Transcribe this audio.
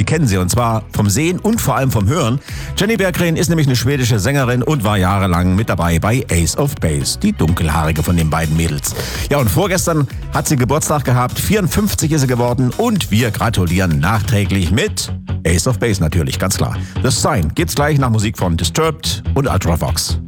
Sie kennen sie, und zwar vom Sehen und vor allem vom Hören. Jenny Berggren ist nämlich eine schwedische Sängerin und war jahrelang mit dabei bei Ace of Base, die dunkelhaarige von den beiden Mädels. Ja, und vorgestern hat sie Geburtstag gehabt, 54 ist sie geworden und wir gratulieren nachträglich mit Ace of Base natürlich, ganz klar. The Sign gibt's gleich nach Musik von Disturbed und Ultravox.